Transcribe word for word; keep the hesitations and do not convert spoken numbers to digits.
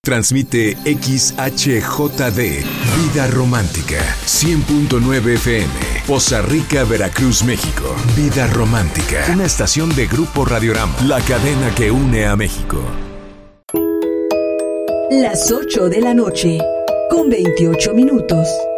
Transmite X H J D, Vida Romántica, cien punto nueve F M, Poza Rica, Veracruz, México. Vida Romántica, una estación de Grupo Radiorama, la cadena que une a México. Las ocho de la noche, con veintiocho minutos.